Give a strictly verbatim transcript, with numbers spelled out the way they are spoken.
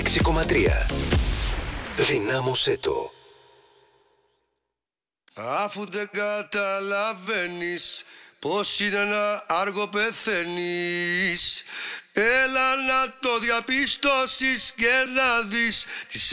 έξι κόμμα τρία. Δυνάμωσέ το. Αφού δεν καταλαβαίνεις πως είναι να άργο πεθαίνεις, έλα να το διαπιστώσεις και να δεις τις